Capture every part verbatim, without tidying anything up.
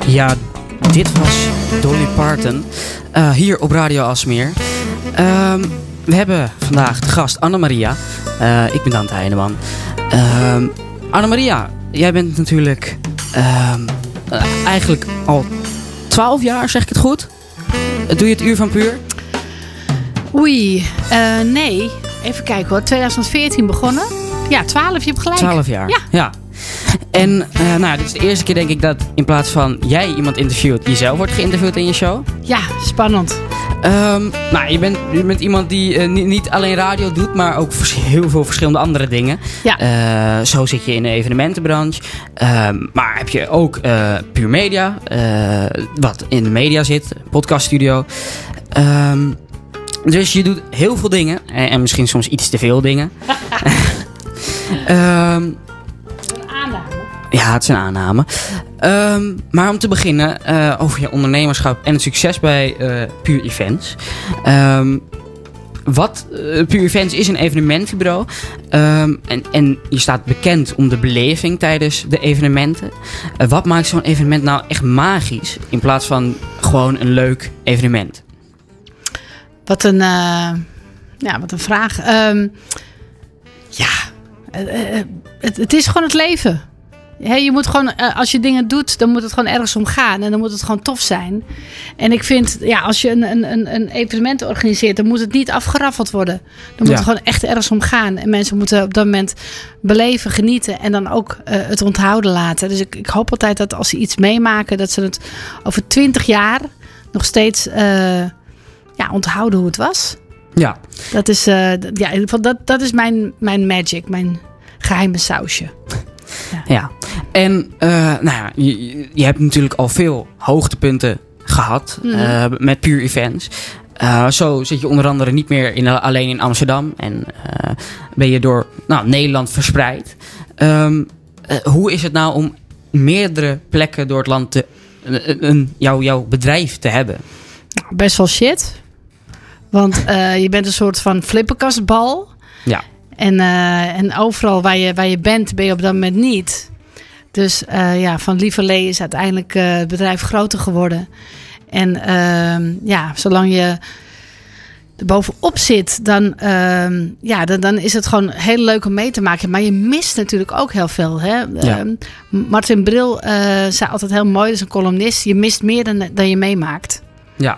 Ja, dit was Dolly Parton. Uh, hier op Radio Aalsmeer. Uh, we hebben vandaag de gast Anne-Maria. Uh, ik ben Dante Heineman. Uh, Anne-Maria, jij bent natuurlijk uh, uh, eigenlijk al twaalf jaar, zeg ik het goed? Uh, doe je het Uur van Puur? Oei, uh, nee. Even kijken hoor. twintig veertien begonnen. Ja, twaalf, je hebt gelijk. twaalf jaar, ja. ja. En uh, nou, dit is de eerste keer denk ik dat in plaats van jij iemand interviewt, jezelf wordt geïnterviewd in je show. Ja, spannend. Um, nou, je bent, je bent iemand die uh, niet, niet alleen radio doet, maar ook vers- heel veel verschillende andere dingen. Ja. Uh, zo zit je in de evenementenbranche. Um, maar heb je ook uh, Puur Media, uh, wat in de media zit, podcaststudio. Um, dus je doet heel veel dingen en, en misschien soms iets te veel dingen. um, Ja, het is een aanname. Um, maar om te beginnen uh, over je ondernemerschap en het succes bij uh, Puur Events. Um, wat uh, Puur Events is een evenementenbureau. Um, en, en je staat bekend om de beleving tijdens de evenementen. Uh, wat maakt zo'n evenement nou echt magisch in plaats van gewoon een leuk evenement? Wat een, uh, ja, wat een vraag. Um, ja, uh, uh, het, het is gewoon het leven. Hey, je moet gewoon, als je dingen doet, dan moet het gewoon ergens om gaan. En dan moet het gewoon tof zijn. En ik vind, ja, als je een, een, een evenement organiseert, dan moet het niet afgeraffeld worden. Dan moet ja. het gewoon echt ergens om gaan. En mensen moeten op dat moment beleven, genieten en dan ook uh, het onthouden laten. Dus ik, ik hoop altijd dat als ze iets meemaken, dat ze het over twintig jaar nog steeds uh, ja, onthouden hoe het was. Ja. Dat is, uh, ja, dat, dat is mijn, mijn magic, mijn geheime sausje. Ja. ja, en uh, nou ja, je, je hebt natuurlijk al veel hoogtepunten gehad mm. uh, met Puur Events. Uh, zo zit je onder andere niet meer in, alleen in Amsterdam en uh, ben je door nou, Nederland verspreid. Um, uh, hoe is het nou om meerdere plekken door het land te, uh, een, jou, jouw bedrijf te hebben? Best wel shit. Want uh, je bent een soort van flipperkastbal. Ja. En, uh, en overal waar je, waar je bent, ben je op dat moment niet. Dus uh, ja, van lieverlee is uiteindelijk uh, het bedrijf groter geworden. En uh, ja, zolang je er bovenop zit, dan, uh, ja, dan, dan is het gewoon heel leuk om mee te maken. Maar je mist natuurlijk ook heel veel. Hè? Ja. Uh, Martin Bril uh, zei altijd heel mooi, dat is een columnist. Je mist meer dan, dan je meemaakt. Ja.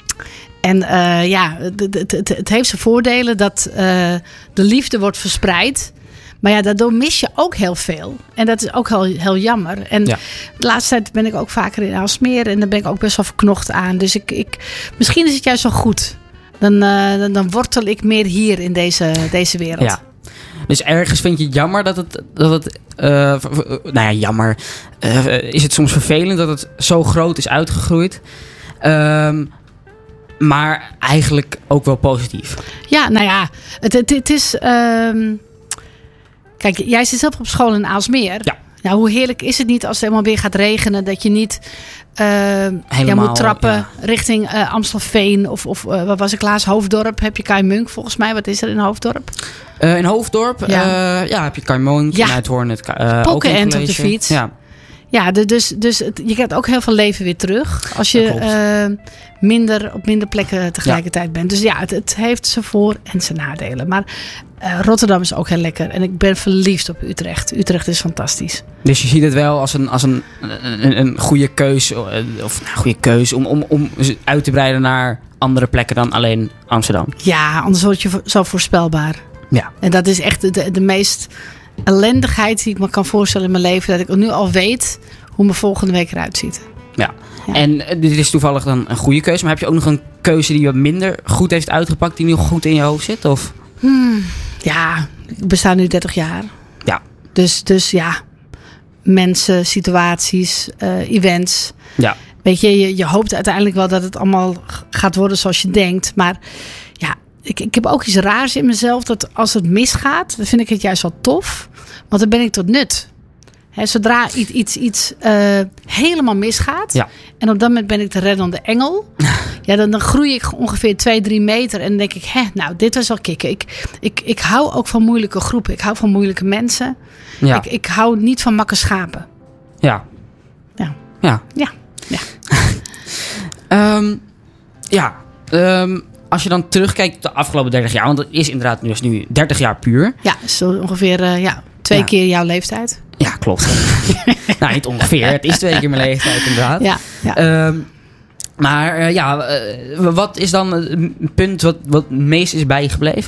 En uh, ja, het, het, het, het heeft zijn voordelen dat uh, de liefde wordt verspreid. Maar ja, daardoor mis je ook heel veel. En dat is ook heel, heel jammer. En ja. de laatste tijd ben ik ook vaker in Aalsmeer. En daar ben ik ook best wel verknocht aan. Dus ik, ik, misschien is het juist wel goed. Dan, uh, dan, dan wortel ik meer hier in deze, deze wereld. Ja. Dus ergens vind je het jammer dat het... Dat het uh, nou ja, jammer. Uh, is het soms vervelend dat het zo groot is uitgegroeid? Um, Maar eigenlijk ook wel positief. Ja, nou ja, het, het, het is... Um... Kijk, jij zit zelf op school in Aalsmeer. Ja. Nou, hoe heerlijk is het niet als het helemaal weer gaat regenen... dat je niet uh, helemaal, ja, moet trappen ja. richting uh, Amstelveen... of, of uh, wat was ik laatst? Hoofddorp. Heb je Kaimunk volgens mij? Wat is er in Hoofddorp? Uh, in Hoofddorp ja. Uh, ja, heb je Kaimunk. Ja. En Uithoorn. Het, uh, Pokkenend op de fiets. Ja. Ja, dus, dus het, je krijgt ook heel veel leven weer terug. Als je uh, minder op minder plekken tegelijkertijd ja. bent. Dus ja, het, het heeft zijn voor- en zijn nadelen. Maar uh, Rotterdam is ook heel lekker. En ik ben verliefd op Utrecht. Utrecht is fantastisch. Dus je ziet het wel als een, als een, een, een goede keus. Of een goede keus om, om, om uit te breiden naar andere plekken dan alleen Amsterdam. Ja, anders word je zo voorspelbaar. Ja. En dat is echt de, de meest... ellendigheid die ik me kan voorstellen in mijn leven. Dat ik nu al weet hoe mijn volgende week eruit ziet. Ja. ja. En dit is toevallig dan een goede keuze. Maar heb je ook nog een keuze die wat minder goed heeft uitgepakt? Die nog goed in je hoofd zit? Of? Hmm, ja, ik besta nu dertig jaar. Ja. Dus, dus ja, mensen, situaties, uh, events. Ja. Weet je, je, je hoopt uiteindelijk wel dat het allemaal gaat worden zoals je denkt. Maar ja, Ik, ik heb ook iets raars in mezelf. Dat als het misgaat, dan vind ik het juist wel tof. Want dan ben ik tot nut. He, zodra iets, iets, iets uh, helemaal misgaat. Ja. En op dat moment ben ik de reddende engel. Ja, dan, dan groei ik ongeveer twee, drie meter. En dan denk ik, hè, nou, dit was wel kicken. Ik, ik, ik hou ook van moeilijke groepen. Ik hou van moeilijke mensen. Ja. Ik, ik hou niet van makke schapen. Ja. Ja. Ja. Ja. Um, ja, um, als je dan terugkijkt op de afgelopen dertig jaar... want het is inderdaad dus nu dertig jaar puur. Ja, zo ongeveer uh, ja, twee ja. keer jouw leeftijd. Ja, klopt. Nou, niet ongeveer. Het is twee keer mijn leeftijd inderdaad. Ja, ja. Um, maar uh, ja, uh, wat is dan het punt wat, wat het meest is bijgebleven?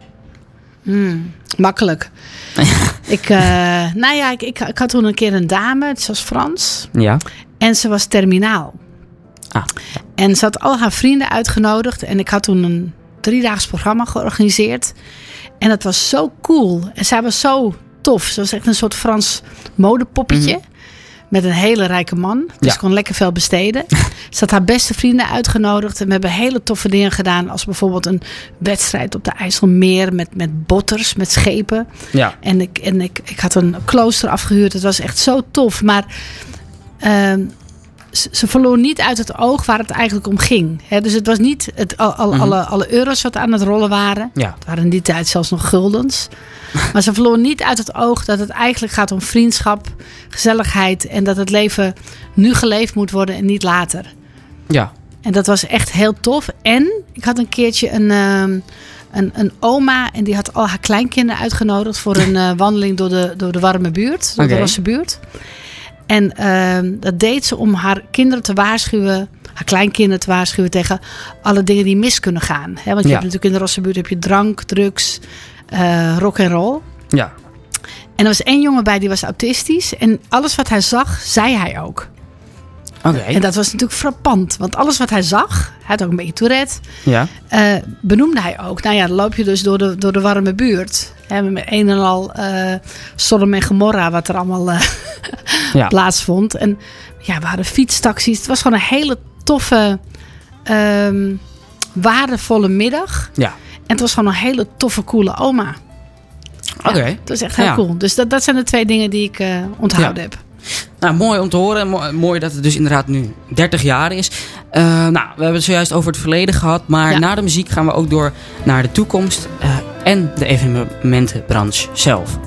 Hmm, makkelijk. ik, uh, nou ja, ik, ik, ik had toen een keer een dame, ze was Frans. Ja. En ze was terminaal. Ah. En ze had al haar vrienden uitgenodigd. En ik had toen een driedaags programma georganiseerd. En dat was zo cool. En zij was zo tof. Ze was echt een soort Frans modepoppetje. Mm-hmm. Met een hele rijke man. Dus ja. kon lekker veel besteden. Ze had haar beste vrienden uitgenodigd. En we hebben hele toffe dingen gedaan. Als bijvoorbeeld een wedstrijd op de IJsselmeer. Met, met botters, met schepen. Ja. En, ik, en ik, ik had een klooster afgehuurd. Het was echt zo tof. Maar uh, ze, ze verloor niet uit het oog waar het eigenlijk om ging. He, dus het was niet het, al, al, mm-hmm. alle, alle euro's wat aan het rollen waren. Ja. Het waren in die tijd zelfs nog guldens. Maar ze verloor niet uit het oog dat het eigenlijk gaat om vriendschap, gezelligheid. En dat het leven nu geleefd moet worden en niet later. Ja. En dat was echt heel tof. En ik had een keertje een, um, een, een oma. En die had al haar kleinkinderen uitgenodigd voor een uh, wandeling door de, door de warme buurt. Door okay. de Rosse buurt. En uh, dat deed ze om haar kinderen te waarschuwen. Haar kleinkinderen te waarschuwen tegen alle dingen die mis kunnen gaan. He, want je ja. hebt natuurlijk in de Rosse buurt heb je drank, drugs, uh, rock en roll. Ja. En er was één jongen bij die was autistisch. En alles wat hij zag, zei hij ook. Okay. En dat was natuurlijk frappant. Want alles wat hij zag, hij had ook een beetje Tourette. Ja. Uh, benoemde hij ook. Nou ja, dan loop je dus door de, door de warme buurt. Hè, met een en al uh, Sodom en Gomorra wat er allemaal uh, ja. plaatsvond. En ja, we hadden fietstaxis. Het was gewoon een hele toffe, um, waardevolle middag. Ja. En het was gewoon een hele toffe, coole oma. Oké. Okay. Ja, dat is echt heel ja. cool. Dus dat, dat zijn de twee dingen die ik uh, onthouden ja. heb. Nou, mooi om te horen. Mo- mooi dat het dus inderdaad nu dertig jaar is. Uh, nou, we hebben het zojuist over het verleden gehad. Maar ja. na de muziek gaan we ook door naar de toekomst uh, en de evenementenbranche zelf.